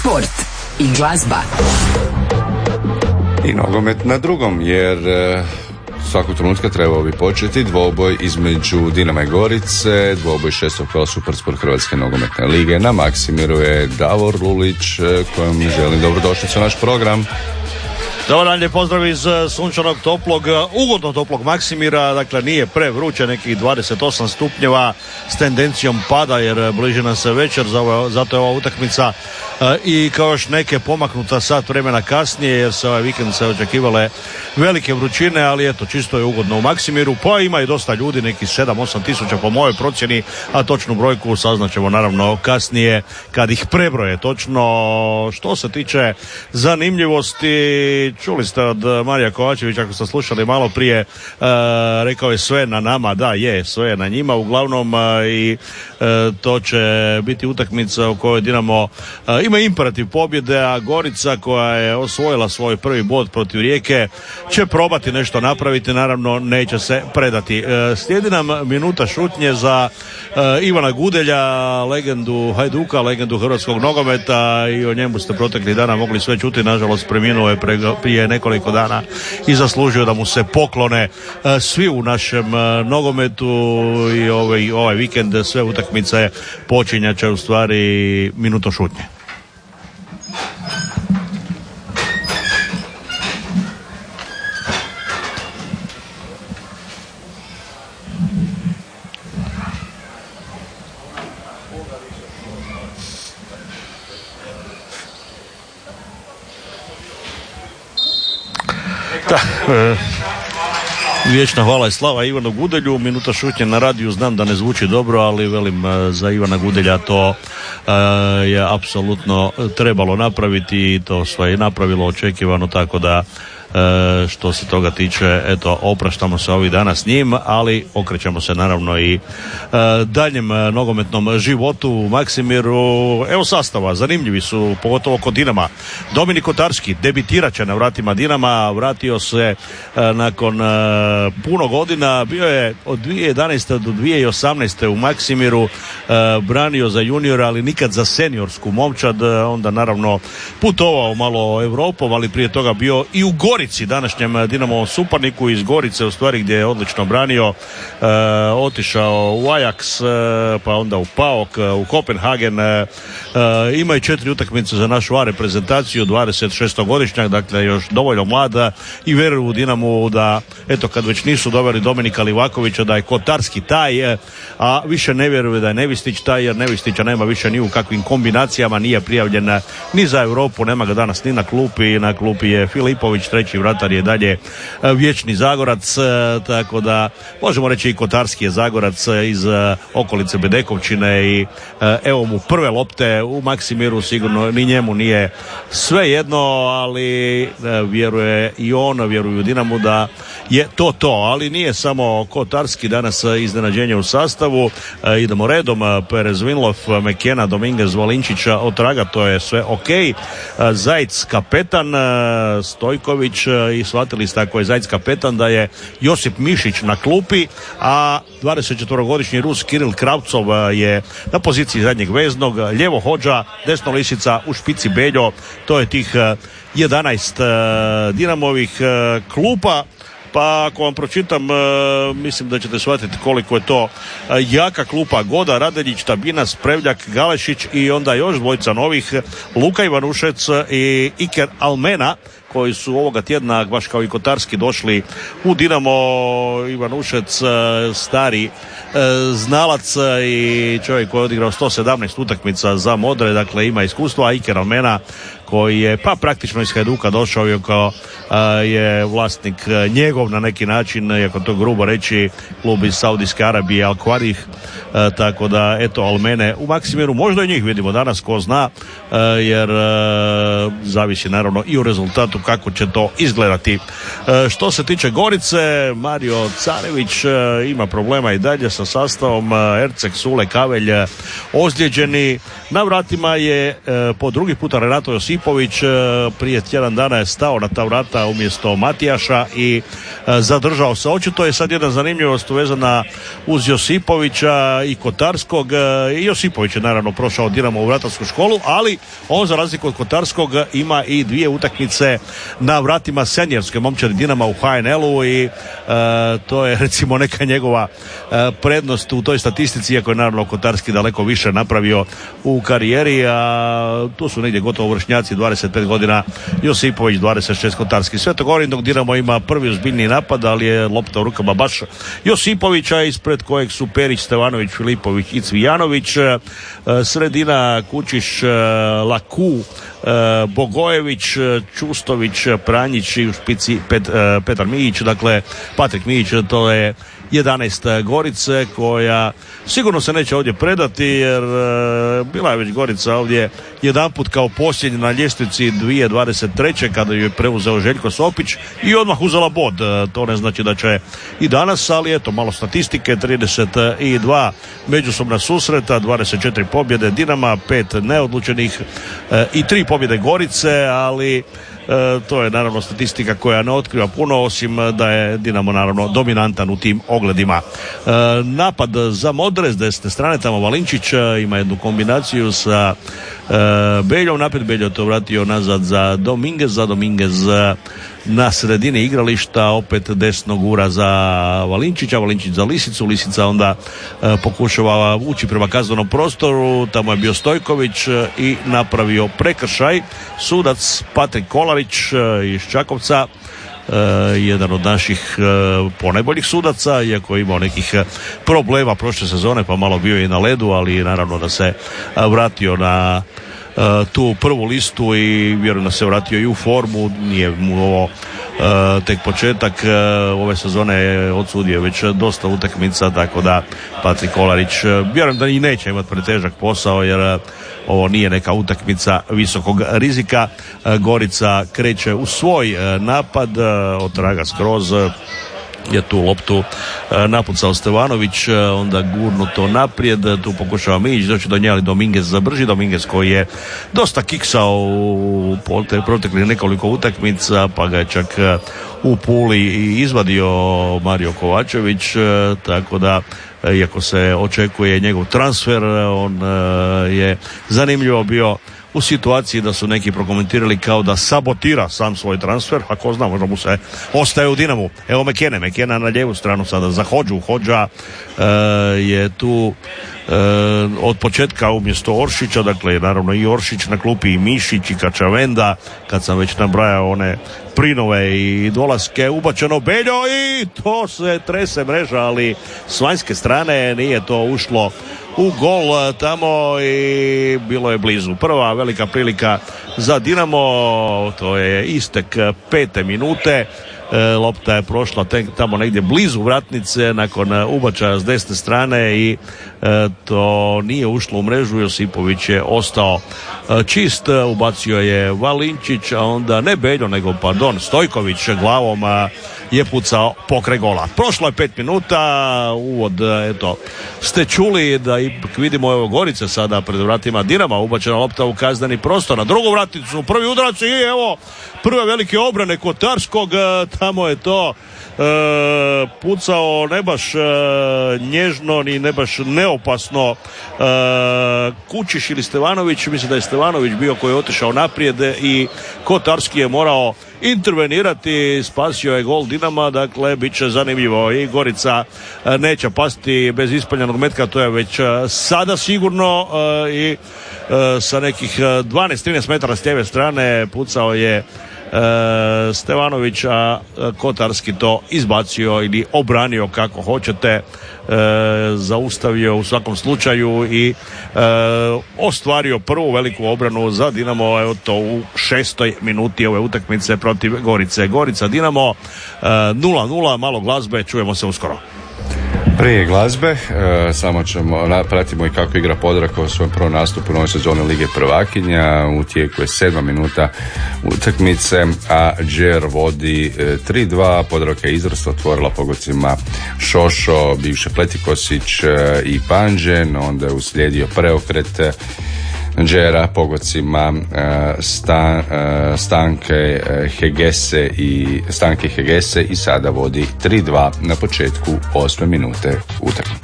sport i glazba. I nogomet na drugom, jer svakog trenutka trebao bi početi dvoboj između Dinama i Gorice, dvoboj 6. kola Supersport Hrvatske nogometne lige. Na Maksimiru je Davor Lulić, kojem želim dobrodošlicu u naš program. Dobar dan, lijep pozdrav iz sunčanog, toplog, ugodno toplog Maksimira. Dakle, nije prevruće, nekih 28 stupnjeva s tendencijom pada, jer bliži nam se večer, zato je ova utakmica i kao još neke pomaknuta sat vremena kasnije, jer se ovaj vikend se očekivale velike vrućine, ali eto, čisto je ugodno u Maksimiru. Pa ima i dosta ljudi, nekih 7-8 tisuća po mojoj procjeni, a točnu brojku saznaćemo naravno kasnije kad ih prebroje točno. Što se tiče zanimljivosti, čuli ste od Marija Kovačevića, ako ste slušali malo prije, rekao je sve na nama. Da, je, sve je na njima uglavnom, i to će biti utakmica u kojoj Dinamo ima imperativ pobjede, a Gorica, koja je osvojila svoj prvi bod protiv Rijeke, će probati nešto napraviti, naravno neće se predati. Slijedi nam minuta šutnje za Ivana Gudelja, legendu Hajduka, legendu hrvatskog nogometa, i o njemu ste proteklih dana mogli sve čuti. Nažalost, preminuo je prije nekoliko dana i zaslužio da mu se poklone svi u našem nogometu. I ovaj vikend sve utakmice počinjat će u stvari minuto šutnje. Vječna hvala i slava Ivanu Gudelju. Minuta šutnje na radiju, znam da ne zvuči dobro, ali velim, za Ivana Gudelja to je apsolutno trebalo napraviti i to sve je napravilo očekivano, tako da što se toga tiče, eto, opraštamo se ovih dana s njim, ali okrećemo se naravno i daljem nogometnom životu u Maksimiru. Evo sastava, zanimljivi su, pogotovo kod Dinama. Dominik Kotarski debitirat će na vratima Dinama, vratio se nakon puno godina, bio je od 2011. do 2018. u Maksimiru, branio za juniora, ali nikad za seniorsku momčad, onda naravno putovao malo Europom, ali prije toga bio i u Gorici, današnjem Dinamovom suparniku iz Gorice, u stvari, gdje je odlično branio, otišao u Ajax, pa onda u PAOK, u Kopenhagen, ima i 4 utakmice za našu A reprezentaciju, 26-godišnjak, dakle još dovoljno mlada, i vjeruju u Dinamu da, eto, kad već nisu doveli Dominika Livakovića, da je Kotarski taj, a više ne vjeruju da je Nevistić taj, jer Nevistića nema više ni u kakvim kombinacijama, nije prijavljen ni za Europu, nema ga danas ni na klupi je Filipović, treći vratar je dalje vječni Zagorac, tako da možemo reći i Kotarski je Zagorac iz okolice Bedekovčine, i evo mu prve lopte u Maksimiru. Sigurno ni njemu nije sve jedno, ali vjeruje i on, vjeruju Dinamu da je to, ali nije samo Kotarski danas iznenađenje u sastavu. Idemo redom, Perez Vinlov, Mekena, Dominguez, Valinčića, Otraga, to je sve ok. Zajc kapetan, Stojković, i shvatili ste, ako je Zajc kapetan, da je Josip Mišić na klupi, a 24-godišnji Rus Kiril Kravcov je na poziciji zadnjeg veznog, lijevo Hodža, desno Lisica, u špici Beljo. To je tih 11 Dinamovih klupa. Pa ako vam pročitam, mislim da ćete shvatiti koliko je to jaka klupa. Goda, Radeljić, Tabina, Sprevljak, Galešić i onda još dvojica novih, Luka Ivanušec i Iker Almena, koji su ovoga tjedna, baš kao i Kotarski, došli u Dinamo. Ivanušec, stari znalac i čovjek koji je odigrao 117 utakmica za Modre, dakle ima iskustva, a Iker Almena, koji je pa praktično iz Hajduka došao, iako je vlasnik njegov na neki način, iako to grubo reći, klub iz Saudijske Arabije, Al Quarih, tako da eto, Almene u Maksimiru, možda i njih vidimo danas, ko zna, jer zavisi naravno i u rezultatu kako će to izgledati. Što se tiče Gorice, Mario Carević ima problema i dalje sa sastavom. Erceg, Sule, Kavelj ozlijeđeni. Na vratima je po drugi puta Renato Josipović, prije tjedan dana je stao na ta vrata umjesto Matijaša i zadržao se. Očito je sad jedna zanimljivost vezana uz Josipovića i Kotarskog. Josipović je naravno prošao Dinamo u vratarsku školu, ali on za razliku od Kotarskog ima i 2 utakmice na vratima senjorske momčadi Dinama u HNL-u i to je recimo neka njegova prednost u toj statistici, iako je naravno Kotarski daleko više napravio u karijeri, a tu su negdje gotovo vršnjaci, 25 godina Josipović, 26 Kotarski. Sve to govorim dok Dinamo ima prvi ozbiljni napad, ali je lopta u rukama baš Josipovića, ispred kojeg su Perić, Stevanović, Filipović i Cvijanović. Sredina Kučiš, Laku, Bogojević, Čustović, Pranjić i u špici Petar Mijić, dakle Patrik Mijić. To je 11 Gorice koja sigurno se neće ovdje predati, jer bila je već Gorica ovdje jedanput kao posljednji na ljestvici 2023. kada ju je preuzeo Željko Sopić i odmah uzela bod. To ne znači da će i danas, ali eto malo statistike, 32 međusobna susreta, 24 pobjede Dinama, 5 neodlučenih i 3 pobjede Gorice, ali to je naravno statistika koja ne otkriva puno, osim da je Dinamo naravno dominantan u tim ogledima. Napad za Modre s desne strane, tamo Valinčić ima jednu kombinaciju sa Beljom, naprijed Beljo to vratio nazad za Dominguez na sredini igrališta, opet desnog ura za Valinčića, Valinčić za Lisicu, Lisica onda pokušava ući prema kaznenom prostoru, tamo je bio Stojković i napravio prekršaj. Sudac Patrik Kolarić iz Čakovca, jedan od naših ponajboljih sudaca, iako je imao nekih problema prošle sezone pa malo bio i na ledu, ali naravno da se vratio na tu prvu listu i vjerujem da se vratio i u formu. Nije mu ovo tek početak ove sezone, je odsudio već dosta utakmica, tako da Patrik Kolarić vjerujem da i neće imati pretežak posao, jer ovo nije neka utakmica visokog rizika. Gorica kreće u svoj napad, otraga skroz je tu loptu napucao Stevanović, onda gurnuto naprijed, tu pokušava Mijić doći do nje, ali Dominguez zabrži. Dominguez koji je dosta kiksao u proteklih nekoliko utakmica, pa ga je čak u Puli i izvadio Mario Kovačević, tako da iako se očekuje njegov transfer, on je zanimljivo bio u situaciji da su neki prokomentirali kao da sabotira sam svoj transfer, a ko zna, možda mu se ostaje u Dinamu. Evo Mekena na lijevu stranu sada za Hodža je tu od početka umjesto Oršića, dakle naravno i Oršić na klupi, i Mišić i Kačavenda, kad sam već nabrajao one prinove i dolaske, ubačeno Beljo i to se trese mreža, ali s vanjske strane nije to ušlo u gol tamo i bilo je blizu. Prva velika prilika za Dinamo, to je istek 5. minute. Lopta je prošla tamo negdje blizu vratnice nakon ubačaja s desne strane i to nije ušlo u mrežu. Josipović je ostao čist, ubacio je Valinčić, a onda ne Beljo nego Stojković glavom je pucao pokraj gola. Prošlo je 5 minuta, uvod eto ste čuli da ipak vidimo evo Gorice sada pred vratima Dinama, ubačena lopta u kazneni prostor, na drugu vratnicu, prvi udarac i evo prve velike obrane Kotarskog, tamo je to pucao ne baš nježno ni ne baš neopasno Kučiš ili Stevanović, mislim da je Stevanović bio koji je otišao naprijed i Kotarski je morao intervenirati, spasio je gol Dinama, dakle bit će zanimljivo i Gorica neće pasti bez ispaljenog metka, to je već sada sigurno i sa nekih 12-13 metara s lijeve strane pucao je Stevanović, a Kotarski to izbacio ili obranio kako hoćete, zaustavio u svakom slučaju i ostvario prvu veliku obranu za Dinamo, evo to u 6. minuti ove utakmice protiv Gorice. Gorica Dinamo 0-0, malo glazbe, čujemo se uskoro. Prije glazbe, samo pratimo i kako igra Podravka u svojem prvom nastupu u novoj sezoni Lige prvakinja. U tijeku je 7. minuta utakmice, a Džer vodi 3-2. Podravka je izvrsno otvorila pogodcima Šošo, bivše Pletikosić i Panđen, onda je uslijedio preokret Džera pogodcima Stanke Hegese i sada vodi 3-2 na početku 8. minute utakmice.